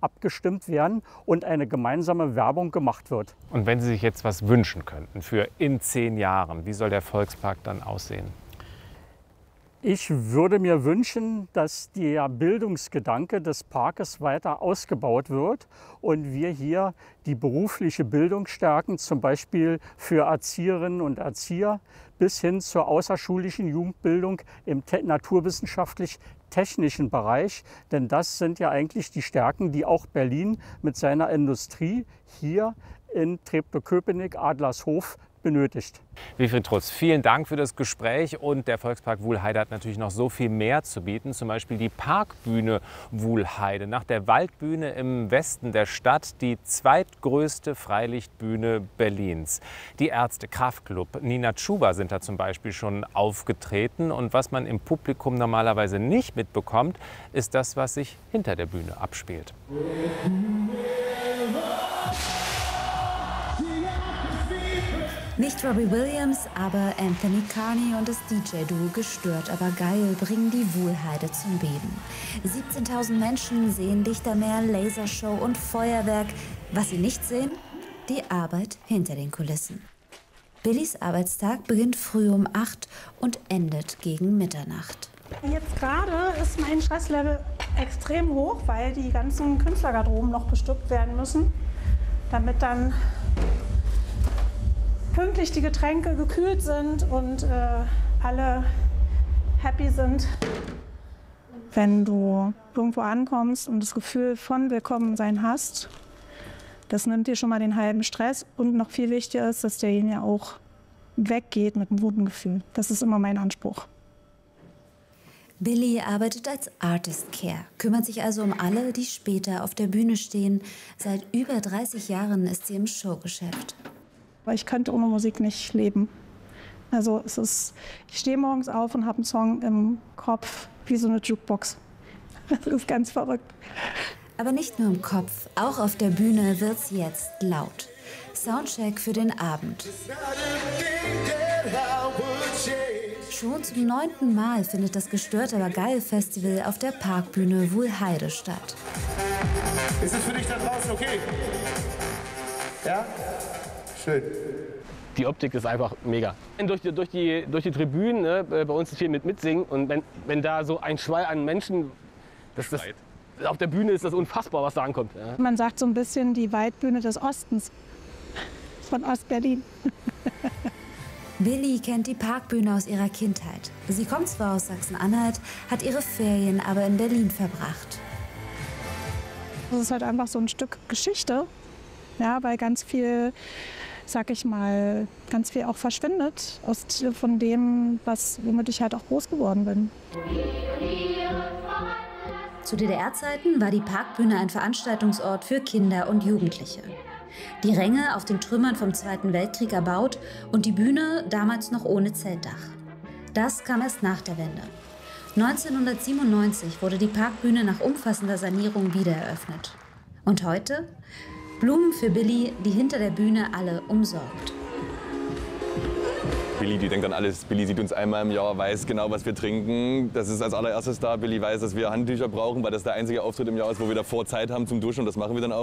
abgestimmt werden und eine gemeinsame Werbung gemacht wird. Und wenn Sie sich jetzt was wünschen könnten für in 10 Jahren, wie soll der Volkspark dann aussehen? Ich würde mir wünschen, dass der Bildungsgedanke des Parkes weiter ausgebaut wird und wir hier die berufliche Bildung stärken, zum Beispiel für Erzieherinnen und Erzieher bis hin zur außerschulischen Jugendbildung im naturwissenschaftlich-technischen Bereich. Denn das sind ja eigentlich die Stärken, die auch Berlin mit seiner Industrie hier in Treptow-Köpenick, Adlershof benötigt. Wilfried Trutz, vielen Dank für das Gespräch. Und der Volkspark Wuhlheide hat natürlich noch so viel mehr zu bieten. Zum Beispiel die Parkbühne Wuhlheide. Nach der Waldbühne im Westen der Stadt die zweitgrößte Freilichtbühne Berlins. Die Ärzte Kraftklub, Nina Chuba sind da zum Beispiel schon aufgetreten. Und was man im Publikum normalerweise nicht mitbekommt, ist das, was sich hinter der Bühne abspielt. Nicht Robbie Williams, aber Anthony Carney und das DJ-Duo Gestört aber geil bringen die Wuhlheide zum Beben. 17.000 Menschen sehen Lichtermeer, Lasershow und Feuerwerk. Was sie nicht sehen? Die Arbeit hinter den Kulissen. Billys Arbeitstag beginnt früh um 8 und endet gegen Mitternacht. Jetzt gerade ist mein Stresslevel extrem hoch, weil die ganzen Künstlergarderoben noch bestückt werden müssen, damit dann pünktlich die Getränke gekühlt sind und alle happy sind. Wenn du irgendwo ankommst und das Gefühl von Willkommensein hast, das nimmt dir schon mal den halben Stress. Und noch viel wichtiger ist, dass derjenige auch weggeht mit einem guten Gefühl. Das ist immer mein Anspruch. Billy arbeitet als Artist Care, kümmert sich also um alle, die später auf der Bühne stehen. Seit über 30 Jahren ist sie im Showgeschäft. Ich könnte ohne Musik nicht leben. Also ich stehe morgens auf und habe einen Song im Kopf, wie so eine Jukebox. Das ist ganz verrückt. Aber nicht nur im Kopf, auch auf der Bühne wird's jetzt laut. Soundcheck für den Abend. Schon zum 9. Mal findet das Gestört aber geil Festival auf der Parkbühne Wuhlheide statt. Ist es für dich da draußen okay? Ja? Schön. Die Optik ist einfach mega. Durch die Tribünen, ne, bei uns ist viel mit Mitsingen. Und wenn da so ein Schwall an Menschen, auf der Bühne ist das unfassbar, was da ankommt. Ja. Man sagt so ein bisschen die Waldbühne des Ostens, von Ostberlin. Billy kennt die Parkbühne aus ihrer Kindheit. Sie kommt zwar aus Sachsen-Anhalt, hat ihre Ferien aber in Berlin verbracht. Das ist halt einfach so ein Stück Geschichte, ja, weil ganz viel, sag ich mal, ganz viel auch verschwindet von dem, womit ich halt auch groß geworden bin. Zu DDR-Zeiten war die Parkbühne ein Veranstaltungsort für Kinder und Jugendliche. Die Ränge auf den Trümmern vom Zweiten Weltkrieg erbaut und die Bühne damals noch ohne Zeltdach. Das kam erst nach der Wende. 1997 wurde die Parkbühne nach umfassender Sanierung wiedereröffnet. Und heute? Blumen für Billy, die hinter der Bühne alle umsorgt. Billy, die denkt an alles. Billy sieht uns einmal im Jahr, weiß genau, was wir trinken. Das ist als allererstes da. Billy weiß, dass wir Handtücher brauchen, weil das der einzige Auftritt im Jahr ist, wo wir davor Zeit haben zum Duschen. Und das machen wir dann auch.